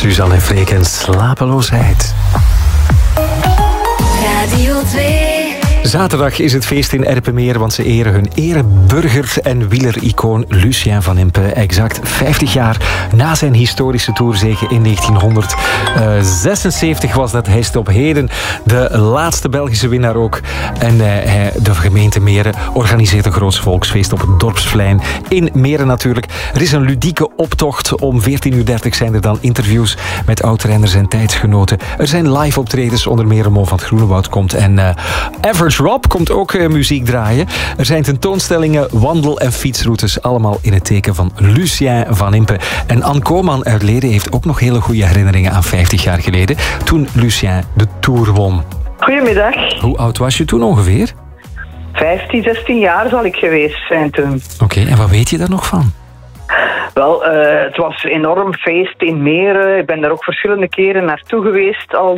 Suzanne en Freek en slapeloosheid. Radio 2. Zaterdag is het feest in Erpenmeer, want ze eren hun ereburger en wielericoon Lucien van Impe. Exact 50 jaar na zijn historische toerzege in 1976 was dat. Hij is op heden de laatste Belgische winnaar ook. En de gemeente Meren organiseert een groot volksfeest op het Dorpsplein in Meren natuurlijk. Er is een ludieke optocht. Om 14:30 zijn er dan interviews met oud-renners en tijdsgenoten. Er zijn live optredens, onder meer Mo van het Groenewoud komt. En Average Rob komt ook muziek draaien. Er zijn tentoonstellingen, wandel- en fietsroutes. Allemaal in het teken van Lucien van Impe. En Anne Koman uit Leden heeft ook nog hele goede herinneringen aan 50 jaar geleden. Toen Lucien de Tour won. Goedemiddag. Hoe oud was je toen ongeveer? 15, 16 jaar zal ik geweest zijn toen. Oké, en wat weet je daar nog van? Wel, het was een enorm feest in Meren. Ik ben daar ook verschillende keren naartoe geweest al